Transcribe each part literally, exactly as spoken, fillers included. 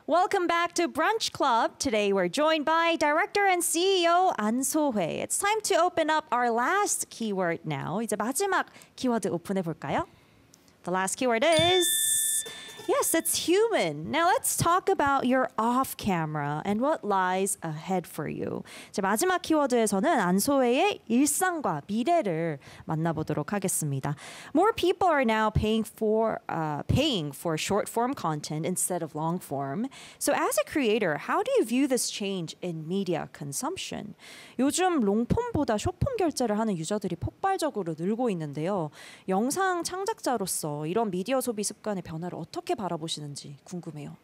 Welcome back to Brunch Club. Today we're joined by director and C E O An So-hye. It's time to open up our last keyword now. 이제 마지막 키워드 오픈해 볼까요? The last keyword is yes, it's human. Now let's talk about your off camera and what lies ahead for you. 자, 마지막 키워드에서는 안소혜의 일상과 미래를 만나보도록 하겠습니다. More people are now paying for uh, paying for short form content instead of long form. So as a creator, how do you view this change in media consumption? 요즘 롱폼보다 숏폼 결제를 하는 유저들이 폭발적으로 늘고 있는데요. 영상 창작자로서 이런 미디어 소비 습관의 변화를 어떻게 바라보시는지 궁금해요.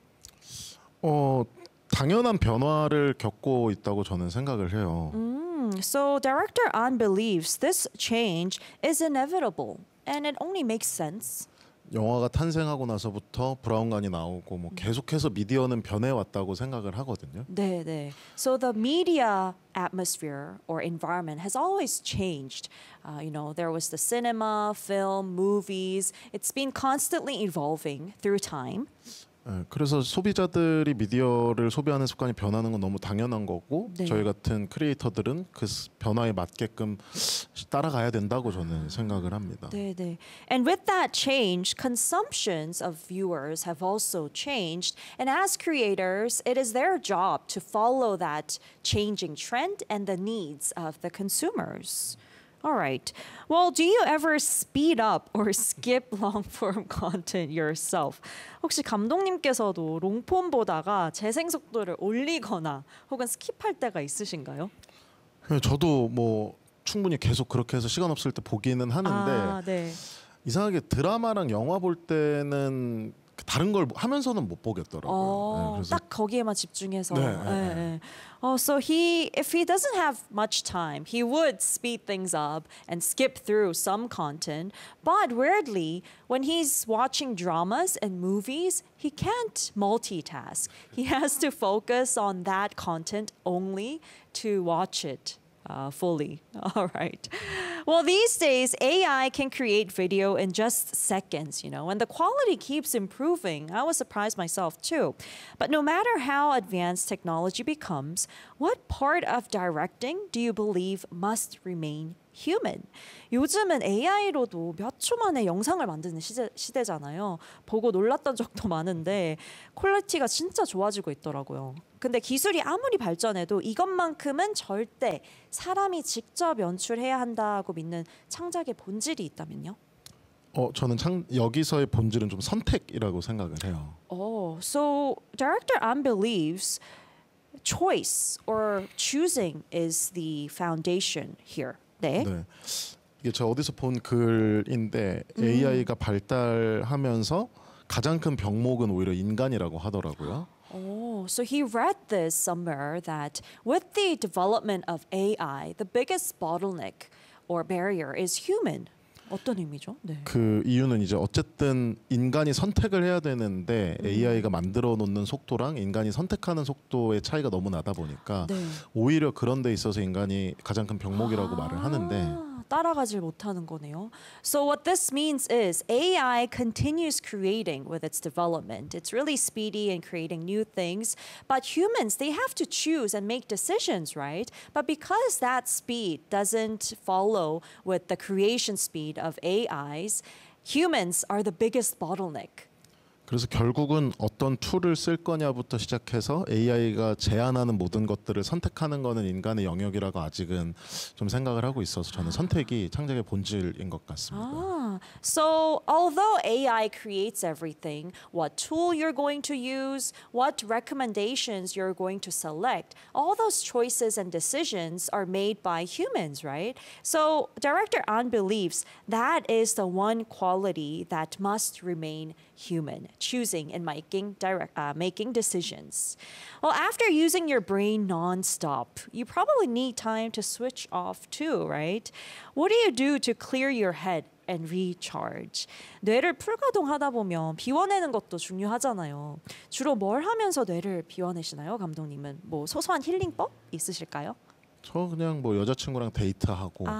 어, 당연한 변화를 겪고 있다고 저는 생각을 해요. Mm, so director An believes this change is inevitable and it only makes sense. 영화가 탄생하고 나서부터 브라운관이 나오고 뭐 계속해서 미디어는 변해왔다고 생각을 하거든요. 네, 네. So the media atmosphere or environment has always changed. Uh, you know, there was the cinema, film, movies. It's been constantly evolving through time. 네, 그래서 소비자들이 미디어를 소비하는 습관이 변하는 건 너무 당연한 거고 네. 저희 같은 크리에이터들은 그 변화에 맞게끔 따라가야 된다고 저는 생각을 합니다. 네, 네. And with that change, consumptions of viewers have also changed. And as creators, it is their job to follow that changing trend and the needs of the consumers. All right. Well, do you ever speed up or skip long form content yourself? 혹시 감독님께서도 롱폼 보다가 재생 속도를 올리거나 혹은 스킵할 때가 있으신가요? 저도 뭐 충분히 계속 그렇게 해서 시간 없을 때 보기는 하는데 아, 네. 이상하게 드라마랑 영화 볼 때는 다른 걸 하면서는 못 보겠더라고요. 어, 네, 그래서 딱 거기에만 집중해서. 네, 네, 네. 네. Oh, so he, if he doesn't have much time, he would speed things up and skip through some content. But weirdly, when he's watching dramas and movies, he can't multitask. He has to focus on that content only to watch it. Uh, fully. All right. Well, these days, A I can create video in just seconds, you know, and the quality keeps improving. I was surprised myself too. But no matter how advanced technology becomes, what part of directing do you believe must remain human? 요즘은 에이아이로도 몇 초 만에 영상을 만드는 시대, 시대잖아요. 보고 놀랐던 적도 많은데 퀄리티가 진짜 좋아지고 있더라고요. 근데 기술이 아무리 발전해도 이것만큼은 절대 사람이 직접 연출해야 한다고 믿는 창작의 본질이 있다면요? 어 저는 창, 여기서의 본질은 좀 선택이라고 생각을 해요. Oh, so director An believes choice or choosing is the foundation here. 네. 네. 이게 제가 어디서 본 글인데 음. 에이아이가 발달하면서 가장 큰 병목은 오히려 인간이라고 하더라고요. Oh, so he read this somewhere that with the development of A I, the biggest bottleneck or barrier is human. 어떤 의미죠? 네. 그 이유는 이제 어쨌든 인간이 선택을 해야 되는데 음. 에이아이가 만들어 놓는 속도랑 인간이 선택하는 속도의 차이가 너무 나다 보니까 네. 오히려 그런 데 있어서 인간이 가장 큰 병목이라고 아, 말을 하는데 따라가질 못하는 거네요. So what this means is A I continues creating with its development. It's really speedy in creating new things, but humans, they have to choose and make decisions, right? But because that speed doesn't follow with the creation speed of A Is, humans are the biggest bottleneck. 그래서 결국은 어떤 툴을 쓸 거냐부터 시작해서 에이아이가 제안하는 모든 것들을 선택하는 거는 인간의 영역이라고 아직은 좀 생각을 하고 있어서 저는 선택이 창작의 본질인 것 같습니다. Ah, so although A I creates everything, what tool you're going to use, what recommendations you're going to select, all those choices and decisions are made by humans, right? So director An believes that is the one quality that must remain human, choosing and making direct uh, making decisions. Well, after using your brain nonstop, you probably need time to switch off too, right? What do you do to clear your head and recharge? 뇌를 풀가동하다 보면 비워내는 것도 중요하잖아요. 주로 뭘 하면서 뇌를 비워내시나요, 감독님은? 뭐 소소한 힐링법 있으실까요? 저 그냥 뭐 여자친구랑 데이트하고 아.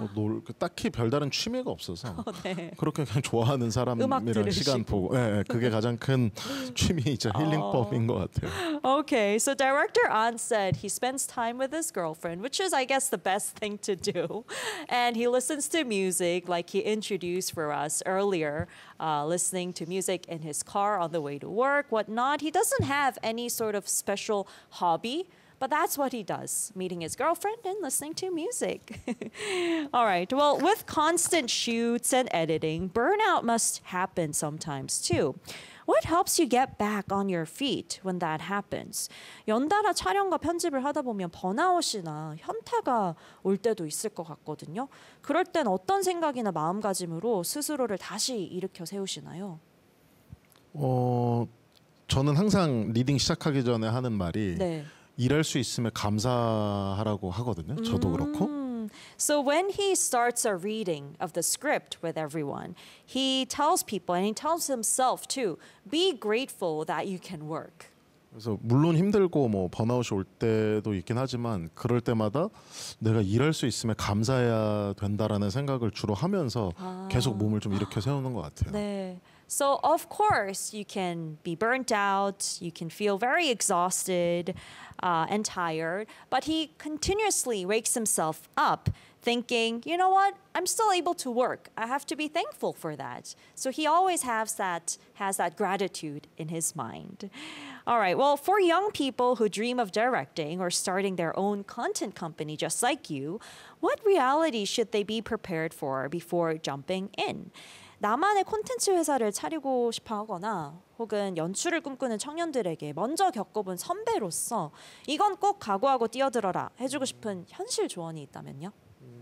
뭐 놀, 딱히 별다른 취미가 없어서 네. 그렇게 그냥 좋아하는 음악 사람이랑 들으시고. 시간 보고, 예, 예, 그게 가장 큰 취미이자 힐링법인 것 같아요. Okay, so director An said he spends time with his girlfriend, which is, I guess, the best thing to do. And he listens to music like he introduced for us earlier, uh, listening to music in his car on the way to work, whatnot. He doesn't have any sort of special hobby. But that's what he does, meeting his girlfriend and listening to music. All right. Well, with constant shoots and editing, burnout must happen sometimes too. What helps you get back on your feet when that happens? 연달아 촬영과 편집을 하다 보면 번아웃이나 현타가 올 때도 있을 것 같거든요. 그럴 땐 어떤 생각이나 마음가짐으로 스스로를 다시 일으켜 세우시나요? 어, 저는 항상 리딩 시작하기 전에 하는 말이 네. 일할 수 있으면 감사하라고 하거든요. 저도 그렇고. So when he starts a reading of the script with everyone, he tells people and he tells himself too, be grateful that you can work. 그래서 물론 힘들고 뭐 번아웃이 올 때도 있긴 하지만 그럴 때마다 내가 일할 수 있으면 감사해야 된다라는 생각을 주로 하면서 아. 계속 몸을 좀 일으켜 세우는 것 같아요. 네. So of course you can be burnt out, you can feel very exhausted uh, and tired, but he continuously wakes himself up thinking, you know what, I'm still able to work. I have to be thankful for that. So he always has that has that gratitude in his mind. All right, well, for young people who dream of directing or starting their own content company just like you, what reality should they be prepared for before jumping in? 나만의 콘텐츠 회사를 차리고 싶어 하거나 혹은 연출을 꿈꾸는 청년들에게 먼저 겪어본 선배로서 이건 꼭 각오하고 뛰어들어라 해주고 싶은 현실 조언이 있다면요?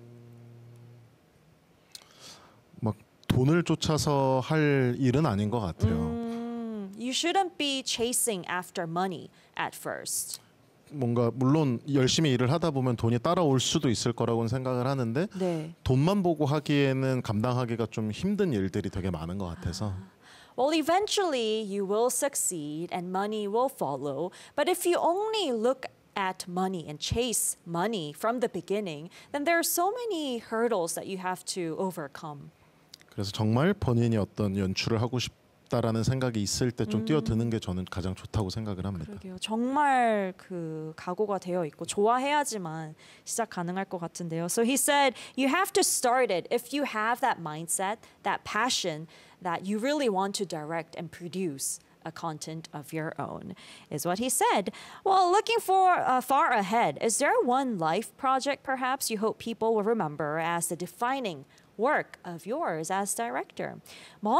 막 돈을 쫓아서 할 일은 아닌 것 같아요. 음, you shouldn't be chasing after money at first. 뭔가 물론 열심히 일을 하다 보면 돈이 따라올 수도 있을 거라고는 생각을 하는데 네. 돈만 보고 하기에는 감당하기가 좀 힘든 일들이 되게 많은 것 같아서. Well, eventually you will succeed and money will follow. But if you only look at money and chase money from the beginning, then there are so many hurdles that you have to overcome. 그래서 정말 본인이 어떤 연출을 하고 싶다라는 생각이 있을 때 좀 음. 뛰어드는 게 저는 가장 좋다고 생각을 합니다. 그러게요. 정말 그 각오가 되어 있고 좋아해야지만 시작 가능할 것 같은데요. So he said you have to start it if you have that mindset, that passion that you really want to direct and produce a content of your own, is what he said. Well, looking for uh, far ahead, is there one life project perhaps you hope people will remember as the defining work of yours as director?